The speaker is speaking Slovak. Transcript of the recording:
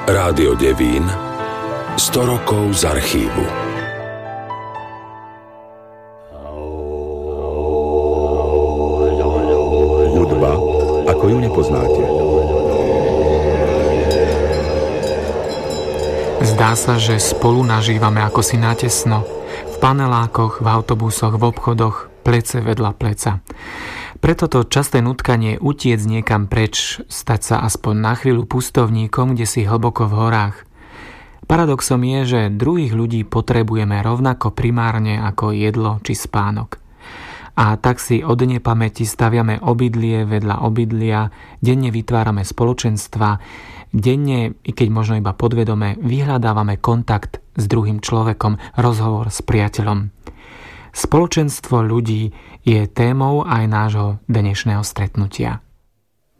Rádio Devín, 100 rokov z archívu. Hudba, ako ju nepoznáte. Zdá sa, že spolu nažívame ako si natesno. V panelákoch, v autobusoch, v obchodoch, plece vedľa pleca. Preto to časté nutkanie utiec niekam preč, stať sa aspoň na chvíľu pustovníkom, kde si hlboko v horách. Paradoxom je, že druhých ľudí potrebujeme rovnako primárne ako jedlo či spánok. A tak si od nepamäti staviame obydlie vedľa obydlia, denne vytvárame spoločenstva, denne, i keď možno iba podvedome, vyhľadávame kontakt s druhým človekom, rozhovor s priateľom. Spoločenstvo ľudí je témou aj nášho dnešného stretnutia.